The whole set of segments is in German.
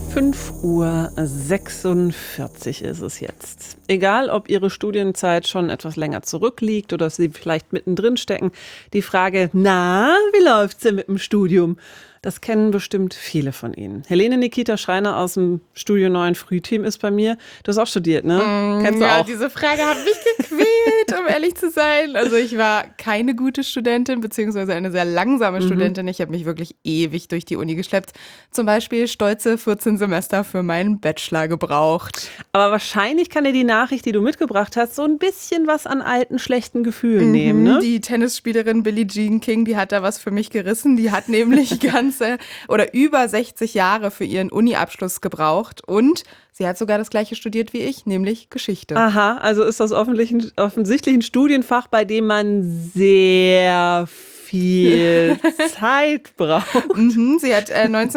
5:46 Uhr ist es jetzt. Egal, ob Ihre Studienzeit schon etwas länger zurückliegt oder Sie vielleicht mittendrin stecken, die Frage, na, wie läuft's denn mit dem Studium? Das kennen bestimmt viele von Ihnen. Helene Nikita Schreiner aus dem Studio 9 Frühteam ist bei mir. Du hast auch studiert, ne? Kennst du Ja, auch? diese Frage hat mich gequält, um ehrlich zu sein. Also ich war keine gute Studentin, beziehungsweise eine sehr langsame Studentin. Ich habe mich wirklich ewig durch die Uni geschleppt. Zum Beispiel stolze 14 Semester für meinen Bachelor gebraucht. Aber wahrscheinlich kann dir die Nachricht, die du mitgebracht hast, so ein bisschen was an alten, schlechten Gefühlen nehmen, ne? Die Tennisspielerin Billie Jean King, die hat da was für mich gerissen. Die hat nämlich oder über 60 Jahre für ihren Uni-Abschluss gebraucht und sie hat sogar das gleiche studiert wie ich, nämlich Geschichte. Aha, also ist das offensichtlich ein Studienfach, bei dem man sehr viel Zeit braucht. Sie hat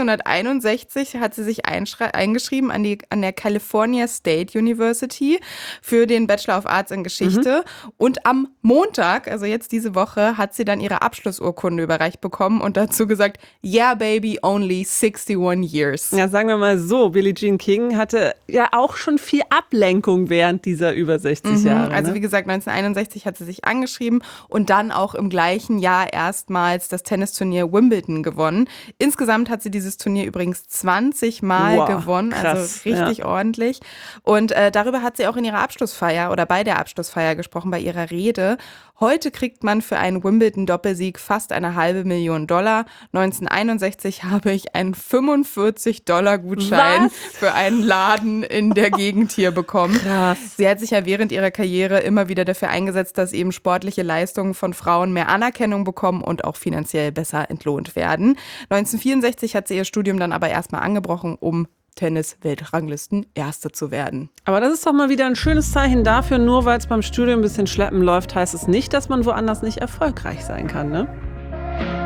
1961 hat sie sich eingeschrieben an der California State University für den Bachelor of Arts in Geschichte. Und am Montag, also jetzt diese Woche, hat sie dann ihre Abschlussurkunde überreicht bekommen und dazu gesagt, yeah baby, only 61 years. Ja, sagen wir mal so, Billie Jean King hatte ja auch schon viel Ablenkung während dieser über 60 Jahre. Also Ne? wie gesagt, 1961 hat sie sich angeschrieben und dann auch im gleichen Jahr erstmals das Tennisturnier Wimbledon gewonnen. Insgesamt hat sie dieses Turnier übrigens 20 Mal gewonnen, krass, also richtig ordentlich. Und darüber hat sie auch in ihrer Abschlussfeier oder bei der Abschlussfeier gesprochen, bei ihrer Rede. Heute kriegt man für einen Wimbledon-Doppelsieg fast $500.000. 1961 habe ich einen $45-Gutschein für einen Laden in der Gegend hier bekommen. Krass. Sie hat sich ja während ihrer Karriere immer wieder dafür eingesetzt, dass eben sportliche Leistungen von Frauen mehr Anerkennung bekommen und auch finanziell besser entlohnt werden. 1964 hat sie ihr Studium dann aber erstmal angebrochen, um Tennis-Weltranglisten-Erste zu werden. Aber das ist doch mal wieder ein schönes Zeichen dafür, nur weil es beim Studium ein bisschen schleppen läuft, heißt es nicht, dass man woanders nicht erfolgreich sein kann, ne?